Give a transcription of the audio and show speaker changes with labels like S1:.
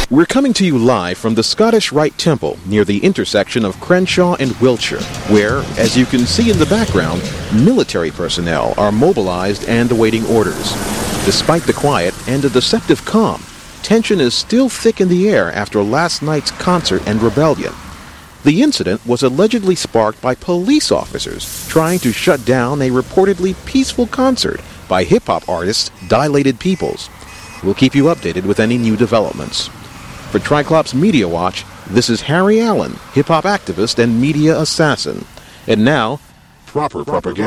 S1: We're coming to you live from the Scottish Rite Temple near the intersection of Crenshaw and Wiltshire, where, as you can see in the background, military personnel are mobilized and awaiting orders. Despite the quiet and a deceptive calm, tension is still thick in the air after last night's concert and rebellion. The incident was allegedly sparked by police officers trying to shut down a reportedly peaceful concert by hip-hop artist Dilated Peoples. We'll keep you updated with any new developments. For Triclops Media Watch, this is Harry Allen, hip-hop activist and media assassin. And now, proper propaganda.